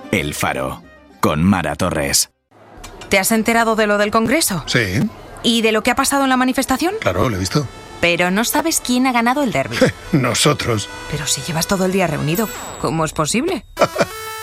El Faro, con Mara Torres. ¿Te has enterado de lo del Congreso? Sí. ¿Y de lo que ha pasado en la manifestación? Claro, lo he visto. Pero no sabes quién ha ganado el derbi. Nosotros. Pero si llevas todo el día reunido, ¿cómo es posible?